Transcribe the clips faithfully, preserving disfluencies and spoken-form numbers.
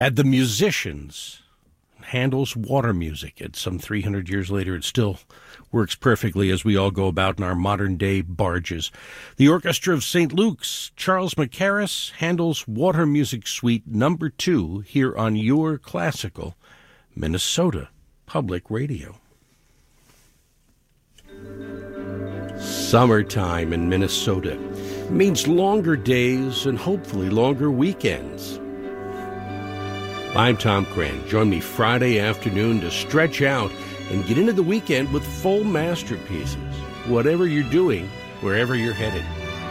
At the Musicians, Handel's Water Music. It's some three hundred years later. It still works perfectly as we all go about in our modern-day barges. The Orchestra of Saint Luke's, Charles Mackerras, Handel's Water Music Suite number two, here on your classical Minnesota Public Radio. Summertime in Minnesota means longer days and hopefully longer weekends. I'm Tom Cran. Join me Friday afternoon to stretch out and get into the weekend with full masterpieces, whatever you're doing, wherever you're headed.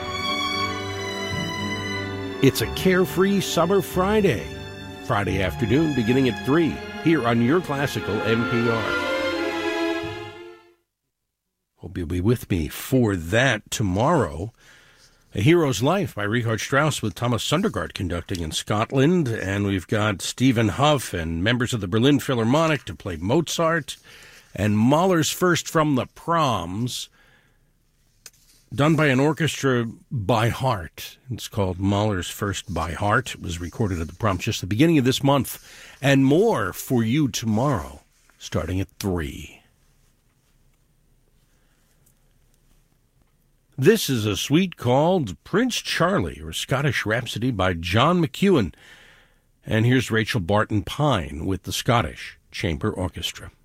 It's a carefree summer Friday. Friday afternoon beginning at three, here on your classical N P R. Hope you'll be with me for that tomorrow. A Hero's Life by Richard Strauss with Thomas Sundergaard conducting in Scotland. And we've got Stephen Huff and members of the Berlin Philharmonic to play Mozart. And Mahler's First from the Proms, done by an orchestra by heart. It's called Mahler's First by Heart. It was recorded at the Proms just the beginning of this month. And more for you tomorrow, starting at three. This is a suite called Prince Charlie, or Scottish Rhapsody by John McEwen. And here's Rachel Barton Pine with the Scottish Chamber Orchestra.